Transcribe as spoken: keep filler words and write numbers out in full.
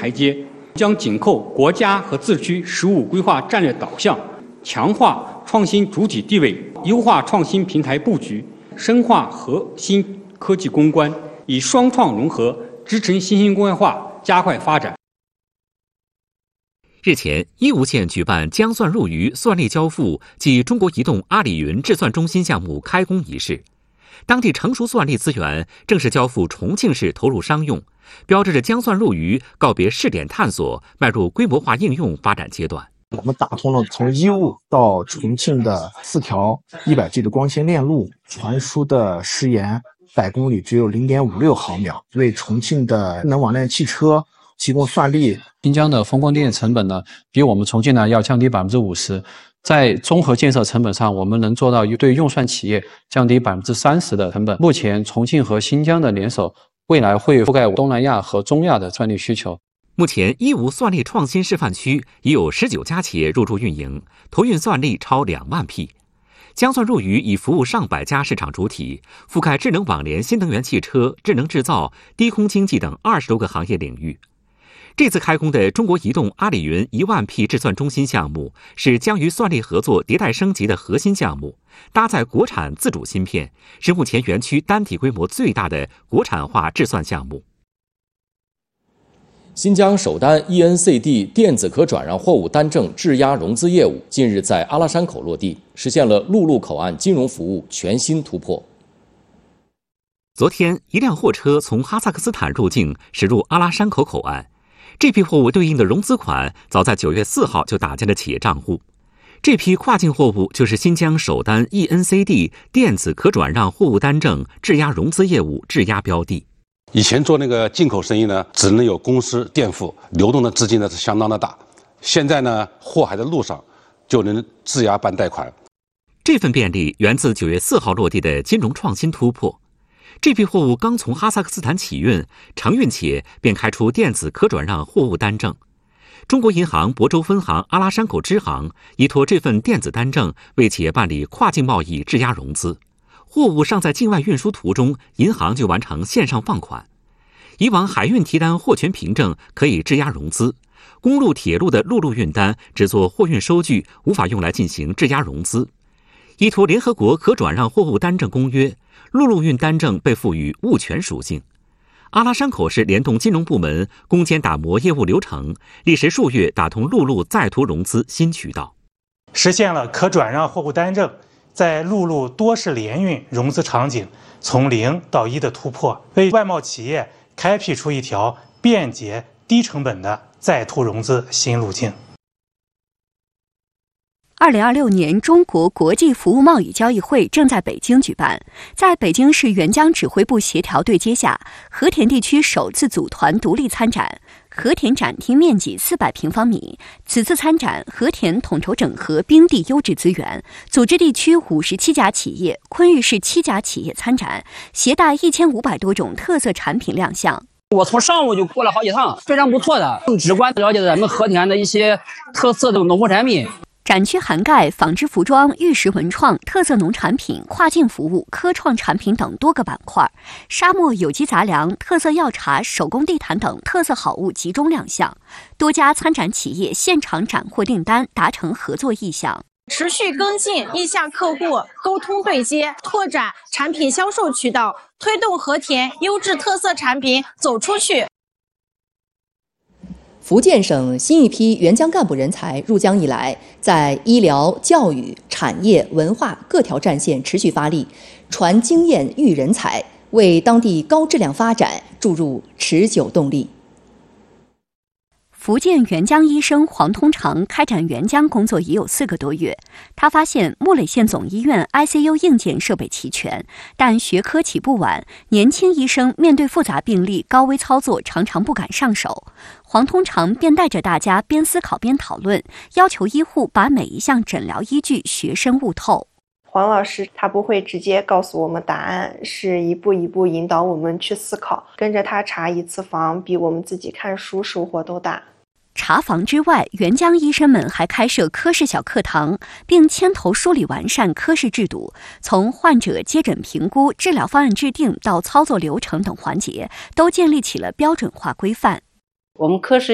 台阶，将紧扣国家和自治区“十五”规划战略导向，强化创新主体地位，优化创新平台布局，深化核心科技攻关，以双创融合支撑新兴工业化加快发展。 日前，义乌县举办将算入渝算力交付暨中国移动阿里云智算中心项目开工仪式。当地成熟算力资源正式交付重庆市投入商用，标志着将算入渝告别试点探索，迈入规模化应用发展阶段。 我们打通了从义乌到重庆的四条一百 G 的光纤链路，传输的时延百公里只有 零点五六毫秒，为重庆的智能网联汽车提供算力。 新疆的风光电成本呢，比我们重庆呢要降低 百分之五十。在综合建设成本上，我们能做到对用算企业降低 百分之三十 的成本。目前，重庆和新疆的联手，未来会覆盖东南亚和中亚的算力需求。 目前，义乌算力创新示范区已有十九家企业入驻运营，投运算力超两万匹。将算入渝已服务上百家市场主体，覆盖智能网联、新能源汽车、智能制造、低空经济等二十多个行业领域。这次开工的中国移动阿里云一万 P 智算中心项目，是将与算力合作迭代升级的核心项目，搭载国产自主芯片，是目前园区单体规模最大的国产化智算项目。 新疆首单 E N C D 电子可转让货物单证质押融资业务近日在阿拉山口落地，实现了陆路口岸金融服务全新突破。 昨天，一辆货车从哈萨克斯坦入境，驶入阿拉山口口岸。这批货物对应的融资款早在九月四号就打进了企业账户。这批跨境货物就是新疆首单 E N C D 电子可转让货物单证质押融资业务质押标的。 以前做那个进口生意呢，只能有公司垫付，流动的资金呢是相当的大。现在呢，货还在路上，就能质押办贷款。 这份便利源自九月四号落地的金融创新突破。这批货物刚从哈萨克斯坦起运，承运企业便开出电子可转让货物单证。中国银行亳州分行阿拉山口支行依托这份电子单证，为企业办理跨境贸易质押融资。货物尚在境外运输途中，银行就完成线上放款。以往海运提单货权凭证可以质押融资，公路、铁路的陆路运单只做货运收据，无法用来进行质押融资。依托联合国可转让货物单证公约，陆路运单证被赋予物权属性。阿拉山口市联动金融部门攻坚打磨业务流程，历时数月打通陆路在途融资新渠道， 实现了可转让货物单证在陆路多式联运融资场景从零到一的突破，为外贸企业开辟出一条便捷低成本的在途融资新路径。 二零二六年中国国际服务贸易交易会正在北京举办。在北京市援疆指挥部协调对接下，和田地区首次组团独立参展。和田展厅面积四百平方米，此次参展，和田统筹整合冰地优质资源，组织地区五十七家企业、昆玉市七家企业参展，携带一千五百多种特色产品亮相。 我从上午就过了好几趟，非常不错的，更直观了解咱们和田的一些特色的农副产品。 展区涵盖纺织服装、玉石文创、特色农产品、跨境服务、科创产品等多个板块，沙漠有机杂粮、特色药茶、手工地毯等特色好物集中亮相。多家参展企业现场斩获订单，达成合作意向。 持续跟进意向客户，沟通对接，拓展产品销售渠道，推动和田优质特色产品走出去。 福建省新一批援疆干部人才入疆以来，在医疗、教育、产业、文化各条战线持续发力，传经验育人才，为当地高质量发展注入持久动力。 福建援疆医生黄通常开展援疆工作已有四个多月，他发现木垒县总医院 I C U 硬件设备齐全，但学科起步晚，年轻医生面对复杂病例、高危操作常常不敢上手。黄通常便带着大家边思考边讨论，要求医护把每一项诊疗依据学深悟透。 黄老师他不会直接告诉我们答案，是一步一步引导我们去思考，跟着他查一次房比我们自己看书收获都大。 查房之外，援疆医生们还开设科室小课堂，并牵头梳理完善科室制度，从患者接诊评估、治疗方案制定到操作流程等环节，都建立起了标准化规范。 我们科室